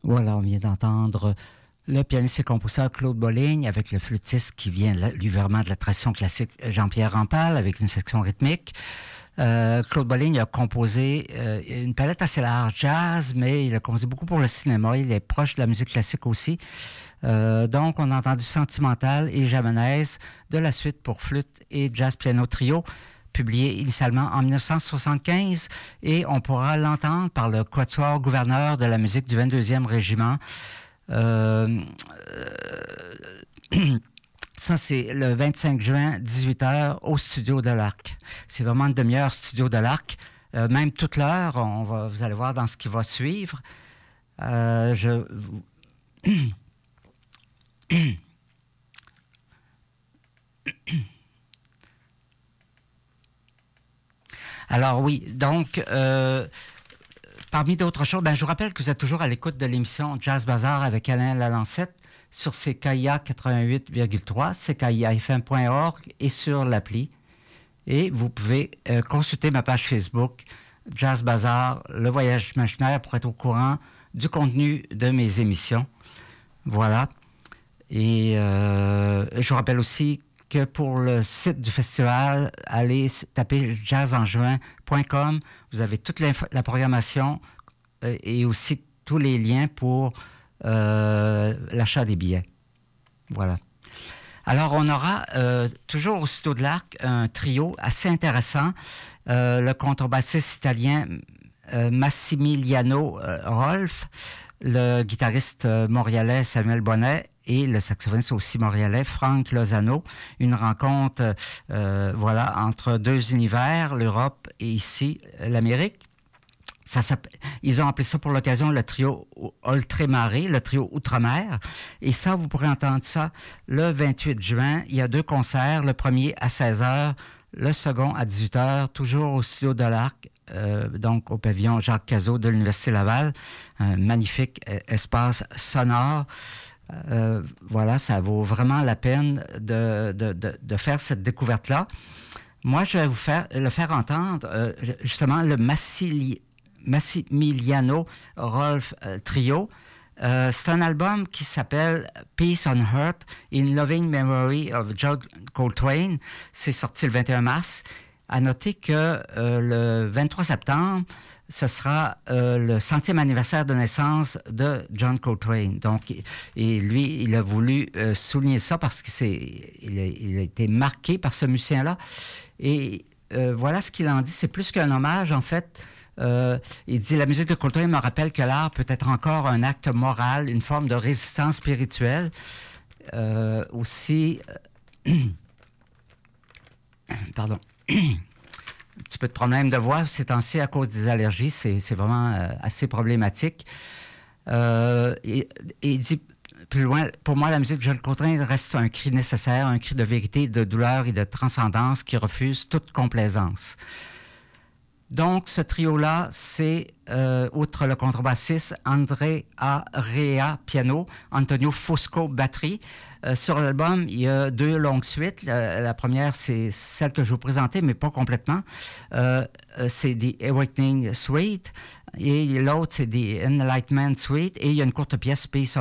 Voilà, on vient d'entendre le pianiste et compositeur Claude Bolling avec le flûtiste qui vient lui vraiment de la tradition classique Jean-Pierre Rampal avec une section rythmique. Claude Bolling a composé une palette assez large, jazz, mais il a composé beaucoup pour le cinéma. Il est proche de la musique classique aussi. Donc, on a entendu Sentimental et Jamanaise de la suite pour flûte et jazz piano trio, publié initialement en 1975, et on pourra l'entendre par le quatuor gouverneur de la musique du 22e régiment. Ça, c'est le 25 juin, 18h, au Studio de l'Arc. C'est vraiment une demi-heure Studio de l'Arc. Même toute l'heure, vous allez voir dans ce qui va suivre. Alors oui, donc, parmi d'autres choses, je vous rappelle que vous êtes toujours à l'écoute de l'émission Jazz Bazar avec Alain Lalancette sur CKIA 88,3, ckiafm.org et sur l'appli. Et vous pouvez consulter ma page Facebook Jazz Bazar, le voyage imaginaire, pour être au courant du contenu de mes émissions. Voilà. Et je vous rappelle aussi que pour le site du festival, allez taper jazzenjuin.com. Vous avez toute la programmation et aussi tous les liens pour l'achat des billets. Voilà. Alors, on aura toujours au Studio de l'Arc un trio assez intéressant. Le contrebassiste italien Massimiliano Rolf, le guitariste montréalais Samuel Bonnet et le saxophoniste aussi montréalais Frank Lozano. Une rencontre entre deux univers, l'Europe et ici l'Amérique. Ils ont appelé ça pour l'occasion le trio Oltremare, le trio Outre-mer. Et ça, vous pourrez entendre ça le 28 juin. Il y a 2 concerts, le premier à 16h, le second à 18h, toujours au Studio de l'Arc, donc au pavillon Jacques Cazot de l'Université Laval. Un magnifique espace sonore. Voilà, ça vaut vraiment la peine de faire cette découverte-là. Moi, je vais le faire entendre, justement, le Massimiliano Rolf Trio. C'est un album qui s'appelle Peace on Earth in Loving Memory of John Coltrane. C'est sorti le 21 mars. À noter que le 23 septembre, ce sera le 100e anniversaire de naissance de John Coltrane. Donc, et lui, il a voulu souligner ça parce qu'il a été marqué par ce musicien-là. Et voilà ce qu'il en dit. C'est plus qu'un hommage, en fait. Il dit « La musique de Coltrane me rappelle que l'art peut être encore un acte moral, une forme de résistance spirituelle. Aussi... pardon. Un petit peu de problème de voix ces temps-ci à cause des allergies. C'est vraiment assez problématique. Et il dit plus loin, pour moi, la musique de John Coltrane reste un cri nécessaire, un cri de vérité, de douleur et de transcendance qui refuse toute complaisance. Donc, ce trio-là, c'est, outre le contrebassiste, André Rea, piano, Antonio Fusco, batterie. Sur l'album, il y a 2 longues suites. La première, c'est celle que je vous présentais, mais pas complètement. C'est The Awakening Suite. Et l'autre, c'est The Enlightenment Suite. Et il y a une courte pièce, Peace